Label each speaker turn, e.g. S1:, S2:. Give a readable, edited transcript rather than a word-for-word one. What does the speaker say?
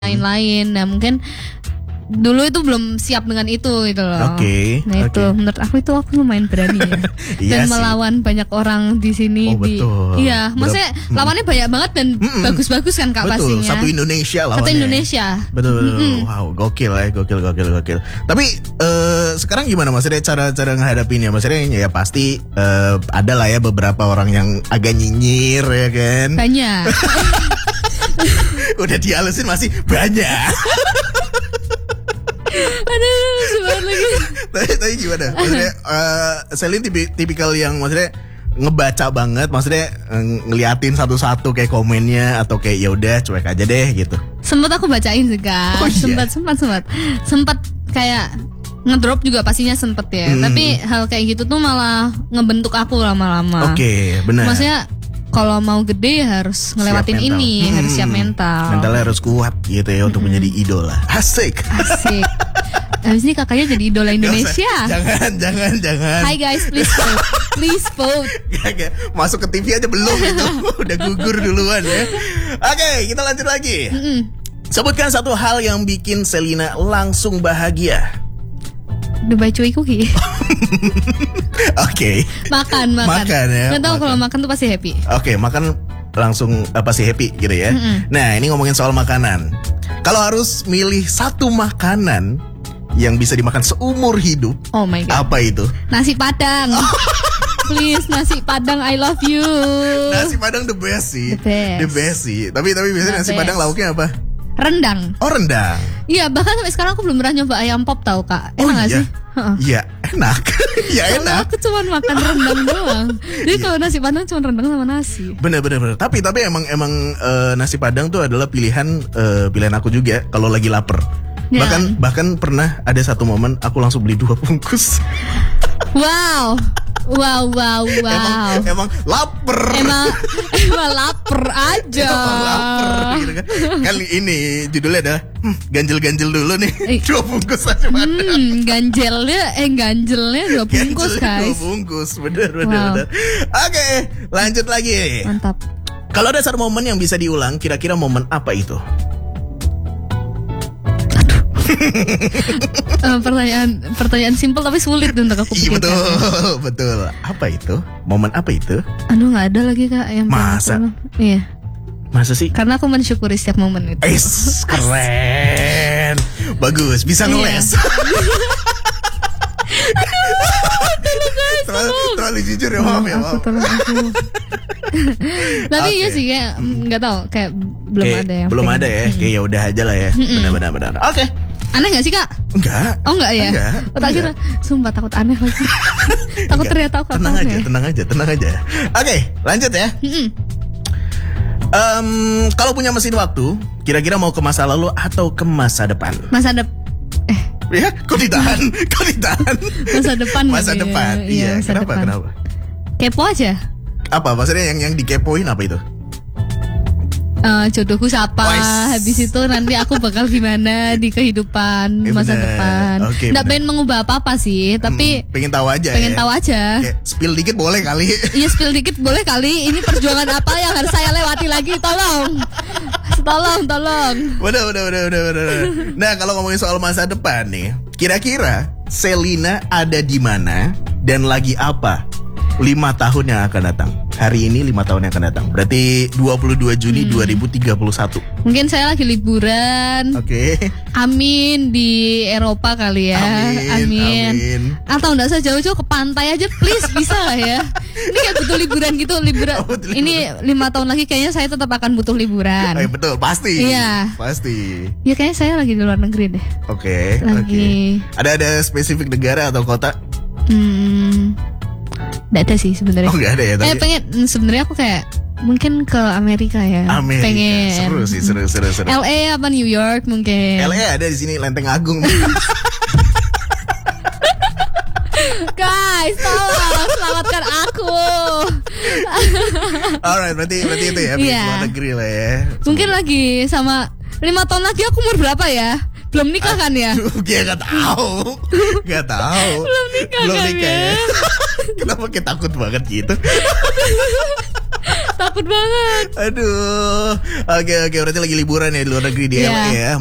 S1: lain-lain. Nah mungkin dulu itu belum siap dengan itu gitu loh. Nah itu menurut aku lumayan berani ya. Dan melawan banyak orang di sini.
S2: Betul.
S1: Iya, maksudnya lawannya banyak banget dan bagus-bagus kan Kak pastinya.
S2: Satu Indonesia lawannya.
S1: Satu Indonesia.
S2: Betul. Wow, gokil ya, gokil. Tapi sekarang gimana maksudnya cara menghadapinya? Maksudnya ya pasti ada lah ya beberapa orang yang agak nyinyir ya kan.
S1: Banyak.
S2: Udah dihalusin masih banyak.
S1: Aduh, sebentar lagi.
S2: Tapi gimana? Maksudnya Selin tipikal yang maksudnya ngebaca banget, maksudnya ngeliatin satu-satu kayak komennya atau kayak ya udah cuek aja deh gitu.
S1: Sempat aku bacain juga. Sempat kayak ngedrop juga pastinya sempet ya. Tapi hal kayak gitu tuh malah ngebentuk aku lama-lama.
S2: Benar.
S1: Maksudnya kalau mau gede ya harus ngelewatin ini, harus siap mental.
S2: Mentalnya harus kuat gitu ya untuk menjadi idola. Asik.
S1: Habis ini kakaknya jadi idola Indonesia.
S2: Jangan.
S1: Hi guys, please vote.
S2: Masuk ke TV aja belum itu. Udah gugur duluan ya. Oke, kita lanjut lagi. Sebutkan satu hal yang bikin Selina langsung bahagia.
S1: Dubai Cuy Cookie. Makan
S2: ya.
S1: Nggak tahu kalau makan tuh pasti happy.
S2: Makan langsung pasti happy gitu ya. Nah ini ngomongin soal makanan. Kalau harus milih satu makanan yang bisa dimakan seumur hidup,
S1: oh my God,
S2: apa itu?
S1: Nasi Padang. Please, nasi Padang, I love you.
S2: Nasi Padang the best sih. Tapi biasanya nasi Padang lauknya apa?
S1: Rendang.
S2: Oh, rendang.
S1: Iya, bahkan sampai sekarang aku belum pernah nyoba ayam pop tahu Kak. Enak gak sih?
S2: Iya, enak. Iya enak.
S1: Aku cuma makan rendang doang. Jadi kalau nasi Padang cuma rendang sama nasi.
S2: Bener. Tapi emang nasi Padang tuh adalah pilihan aku juga kalau lagi lapar. Ya. Bahkan pernah ada satu momen aku langsung beli 2 bungkus. Wow. Emang lapar.
S1: Emang lapar aja.
S2: Emang lapar gitu kan. Kali ini judulnya adalah ganjel-ganjel dulu nih. 2 bungkus aja
S1: ganjelnya 2 bungkus guys.
S2: 2 bungkus, bener. Oke, lanjut lagi.
S1: Mantap.
S2: Kalau ada satu momen yang bisa diulang, kira-kira momen apa itu?
S1: Pertanyaan simpel tapi sulit untuk aku pikirkan.
S2: Iya betul. Apa itu? Momen apa itu?
S1: Aduh nggak ada lagi Kak yang
S2: masa?
S1: Iya.
S2: Masa sih?
S1: Karena aku mensyukuri setiap momen itu.
S2: Keren. Bagus, bisa ngeles. Terlalu jujur ya, maaf ya.
S1: Tapi iya sih kayak nggak tahu kayak belum ada ya.
S2: Kayak ya udah aja lah ya. Benar. Oke.
S1: Aneh gak sih Kak?
S2: Enggak.
S1: Oh enggak ya? Tak kira. Sumpah takut aneh lagi. Takut ternyata aku
S2: tenang aja. Oke, lanjut ya. Kalau punya mesin waktu, kira-kira mau ke masa lalu atau ke masa depan? Ya, kok ditahan? Masa depan. Iya, kenapa?
S1: Kepo aja.
S2: Apa maksudnya yang dikepoin apa itu?
S1: Jodohku siapa? Habis itu nanti aku bakal gimana di kehidupan masa depan. Nggak pengen mengubah apa-apa sih, tapi
S2: pengen tahu aja. Kayak spill dikit boleh kali.
S1: Iya, spill dikit boleh kali. Ini perjuangan apa yang harus saya lewati lagi? Tolong.
S2: Bener. Nah, kalau ngomongin soal masa depan nih, kira-kira Selina ada di mana dan lagi apa 5 tahun yang akan datang? Hari ini 5 tahun yang akan datang. Berarti 22 Juni 2031.
S1: Mungkin saya lagi liburan. Amin di Eropa kali ya. Amin. Atau enggak usah jauh-jauh ke pantai aja please, bisa lah ya. Ini kayak butuh liburan gitu. Ini 5 tahun lagi kayaknya saya tetap akan butuh liburan.
S2: Betul, pasti.
S1: Iya.
S2: Pasti.
S1: Ya kayaknya saya lagi di luar negeri deh. Lagi.
S2: Ada spesifik negara atau kota?
S1: Nggak ada sih sebenarnya.
S2: Nggak ada ya.
S1: Pengen sebenarnya aku kayak mungkin ke Amerika ya. Pengen.
S2: Seru.
S1: LA apa New York mungkin.
S2: LA ada di sini, Lenteng Agung.
S1: Guys, tolong selamatkan aku.
S2: Alright, berarti itu ya. Luar negeri lah ya.
S1: Mungkin lagi sama 5 tahun lagi aku umur berapa ya? Belum nikah kan ya?
S2: Gak tahu.
S1: Belum nikah kan ya?
S2: Kenapa kita takut banget gitu?
S1: Takut banget.
S2: Aduh. Oke, berarti lagi liburan ya di luar negeri dia ya.